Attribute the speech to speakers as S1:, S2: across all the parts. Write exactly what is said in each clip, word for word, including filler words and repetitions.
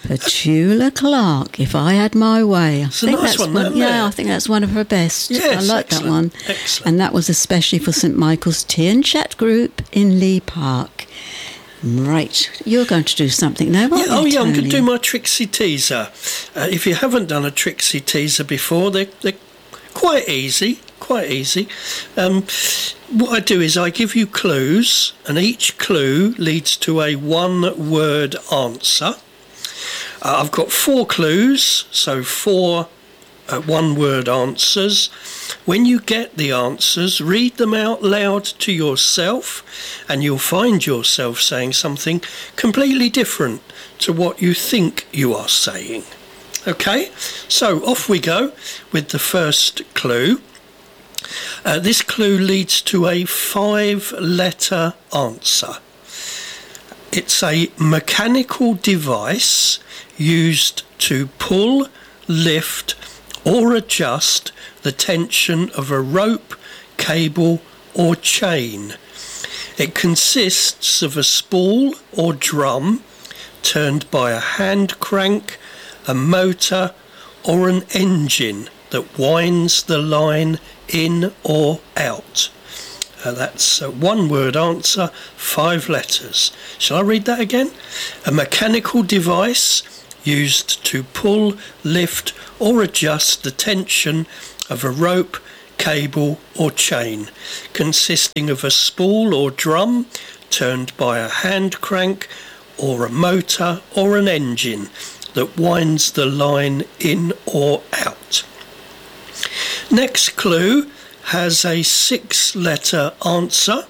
S1: Petula Clark, If I Had My Way. I
S2: It's a
S1: think
S2: nice
S1: that's
S2: one, isn't
S1: yeah,
S2: it?
S1: I think that's one of her best.
S2: Yes,
S1: I like that
S2: excellent,
S1: one.
S2: excellent.
S1: And that was especially for St Michael's Tea and Chat Group in Lee Park. Right, you're going to do something now, aren't
S2: Yeah, oh
S1: you,
S2: yeah, I'm going to
S1: Tony?
S2: do my Trixie teaser. Uh, if you haven't done a Trixie teaser before, they're, they're quite easy, quite easy. Um, what I do is I give you clues, and each clue leads to a one-word answer. Uh, I've got four clues, so four uh, one-word answers. When you get the answers, read them out loud to yourself, and you'll find yourself saying something completely different to what you think you are saying. Okay, so off we go with the first clue. Uh, this clue leads to a five-letter answer. It's a mechanical device used to pull, lift, or adjust the tension of a rope, cable, or chain. It consists of a spool or drum turned by a hand crank, a motor, or an engine that winds the line in or out. Uh, that's a one-word answer, five letters. Shall I read that again? A mechanical device used to pull, lift, or adjust the tension of a rope, cable, or chain, consisting of a spool or drum turned by a hand crank, or a motor, or an engine that winds the line in or out. Next clue has a six-letter answer.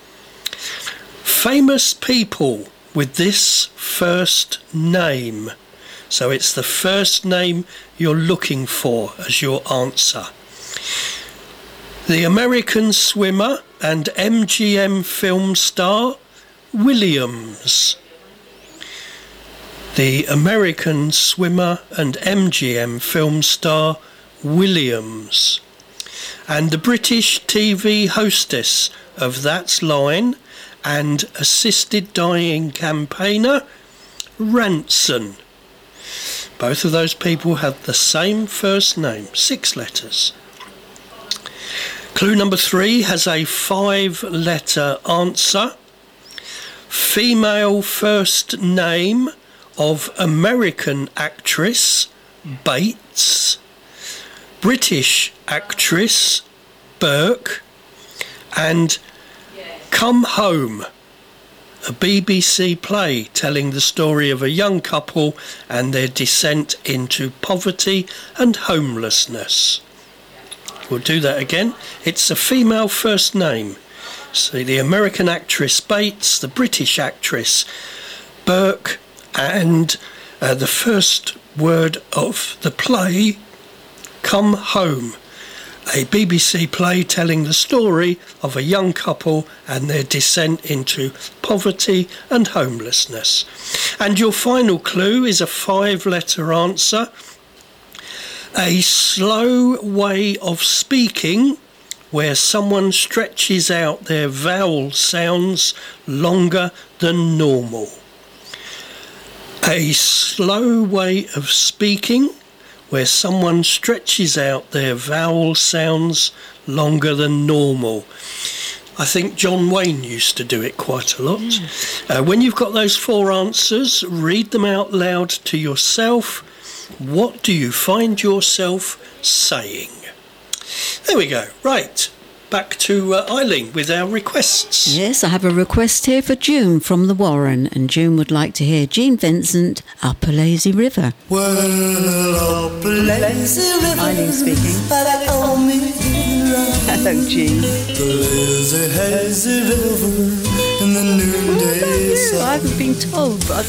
S2: Famous people with this first name. So it's the first name you're looking for as your answer. The American swimmer and M G M film star Williams. The American swimmer and M G M film star Williams. And the British T V hostess of That's Line and assisted dying campaigner Ranson. Both of those people have the same first name, six letters. Clue number three has a five-letter answer. Female first name of American actress Bates, British actress Burke, and Come Home, a B B C play telling the story of a young couple and their descent into poverty and homelessness. We'll do that again. It's a female first name. So the American actress Bates, the British actress Burke, and uh, the first word of the play, Come Home, a B B C play telling the story of a young couple and their descent into poverty and homelessness. And your final clue is a five-letter answer. A slow way of speaking where someone stretches out their vowel sounds longer than normal. A slow way of speaking where someone stretches out their vowel sounds longer than normal. I think John Wayne used to do it quite a lot. Mm. Uh, when you've got those four answers, read them out loud to yourself. What do you find yourself saying? There we go. Right. Back to uh, Eileen with our requests.
S1: Yes, I have a request here for June from the Warren, and June would like to hear Gene Vincent, Up a Lazy River.
S3: Well, up a lazy river.
S1: Eileen speaking. Hello, Gene.
S3: The lazy, hazy river in the noonday sun.
S1: I haven't been told, but